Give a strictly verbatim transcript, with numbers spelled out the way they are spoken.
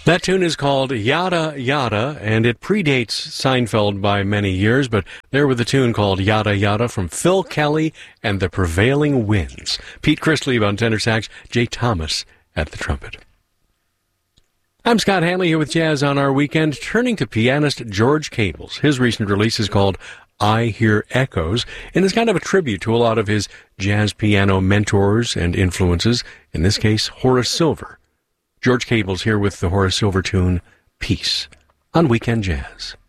That tune is called Yada Yada, and it predates Seinfeld by many years, but there with a tune called Yada Yada from Phil Kelly and the Prevailing Winds. Pete Chrisley on tenor sax, Jay Thomas at the trumpet. I'm Scott Hanley here with Jazz on Our Weekend, turning to pianist George Cables. His recent release is called I Hear Echoes, and is kind of a tribute to a lot of his jazz piano mentors and influences, in this case, Horace Silver. George Cables here with the Horace Silver tune, Peace, on Weekend Jazz.